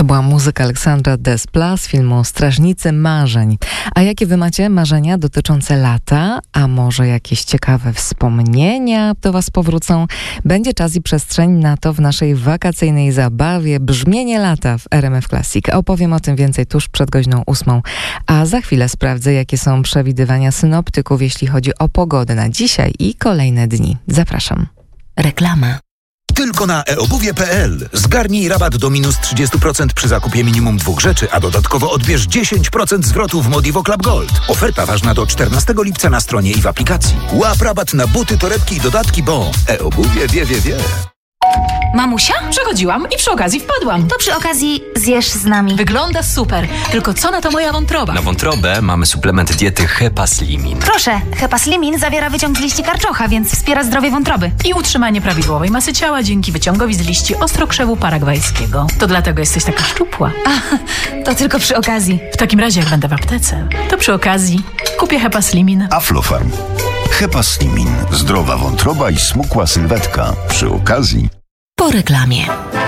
To była muzyka Aleksandra Desplat z filmu Strażnicy Marzeń. A jakie wy macie marzenia dotyczące lata? A może jakieś ciekawe wspomnienia do was powrócą? Będzie czas i przestrzeń na to w naszej wakacyjnej zabawie Brzmienie lata w RMF Classic. Opowiem o tym więcej tuż przed godziną 8. A za chwilę sprawdzę, jakie są przewidywania synoptyków, jeśli chodzi o pogodę na dzisiaj i kolejne dni. Zapraszam. Reklama. Tylko na eobuwie.pl. Zgarnij rabat do minus 30% przy zakupie minimum 2 rzeczy, a dodatkowo odbierz 10% zwrotu w Modivo Club Gold. Oferta ważna do 14 lipca na stronie i w aplikacji. Łap rabat na buty, torebki i dodatki, bo eobuwie wie. Mamusia? Przechodziłam i przy okazji wpadłam. To przy okazji zjesz z nami. Wygląda super, tylko co na to moja wątroba? Na wątrobę mamy suplement diety Hepaslimin. Proszę, Hepaslimin zawiera wyciąg z liści karczocha, więc wspiera zdrowie wątroby. I utrzymanie prawidłowej masy ciała dzięki wyciągowi z liści ostrokrzewu paragwajskiego. To dlatego jesteś taka szczupła. To tylko przy okazji. W takim razie, jak będę w aptece, to przy okazji kupię Hepaslimin. Aflofarm. Hepaslimin. Zdrowa wątroba i smukła sylwetka. Przy okazji. Po reklamie.